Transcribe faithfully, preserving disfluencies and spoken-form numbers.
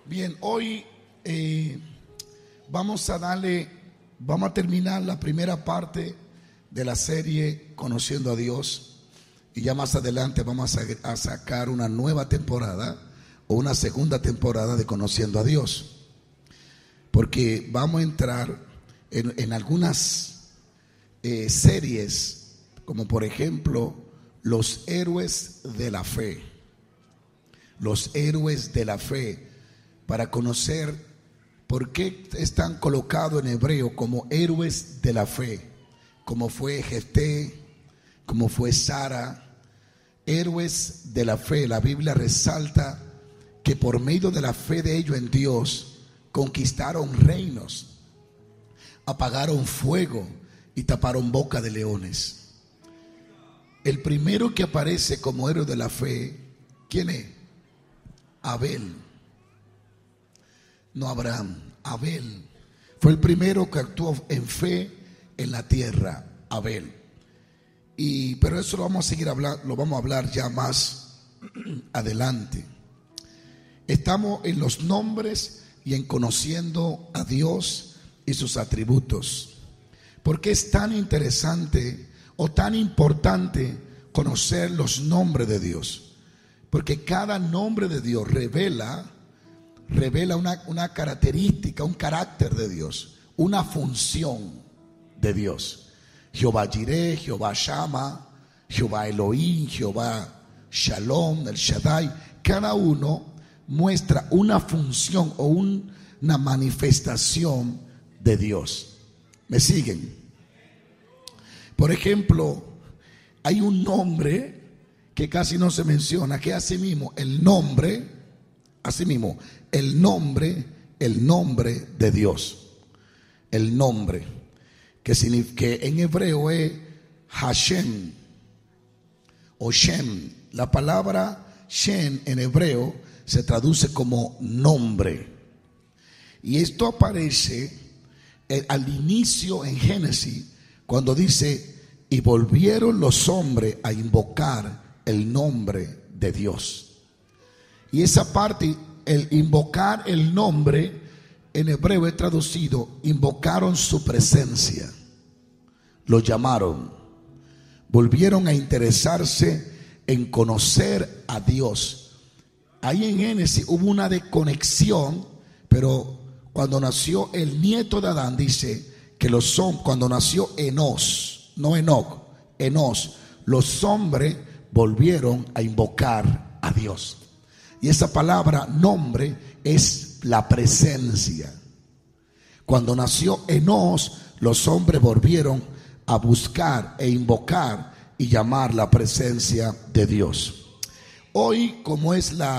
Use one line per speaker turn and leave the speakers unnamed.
Bien, hoy eh, vamos a darle, vamos a terminar la primera parte de la serie Conociendo a Dios, y ya más adelante vamos a, a sacar una nueva temporada o una segunda temporada de Conociendo a Dios, porque vamos a entrar en, en algunas eh, series, como por ejemplo los héroes de la fe, los héroes de la fe, para conocer por qué están colocados en hebreo como héroes de la fe, como fue Jefté, como fue Sara, héroes de la fe. La Biblia resalta que por medio de la fe de ellos en Dios conquistaron reinos, apagaron fuego y taparon boca de leones. El primero que aparece como héroe de la fe, ¿quién es? Abel. No Abraham, Abel. Fue el primero que actuó en fe en la tierra, Abel. Y pero eso lo vamos a seguir hablando, lo vamos a hablar ya más adelante. Estamos en los nombres y en conociendo a Dios y sus atributos. ¿Por qué es tan interesante o tan importante conocer los nombres de Dios? Porque cada nombre de Dios revela revela una, una característica, un carácter de Dios, una función de Dios. Jehová Jireh, Jehová Shama, Jehová Elohim, Jehová Shalom, el Shaddai. Cada uno muestra una función o un, una manifestación de Dios. ¿Me siguen? Por ejemplo, hay un nombre que casi no se menciona, que así mismo el nombre, así mismo el nombre, el nombre de Dios, el nombre que, significa, que en hebreo es Hashem o Shem. La palabra Shem en hebreo se traduce como nombre, y esto aparece al inicio en Génesis cuando dice: y volvieron los hombres a invocar el nombre de Dios. Y esa parte, el invocar el nombre, en hebreo es traducido: invocaron su presencia, lo llamaron, volvieron a interesarse en conocer a Dios. Ahí en Génesis hubo una desconexión, pero cuando nació el nieto de Adán, dice que los hombres, cuando nació Enos, no Enoc, Enos, los hombres volvieron a invocar a Dios. Y esa palabra nombre es la presencia. Cuando nació Enos, los hombres volvieron a buscar e invocar y llamar la presencia de Dios. Hoy, como es la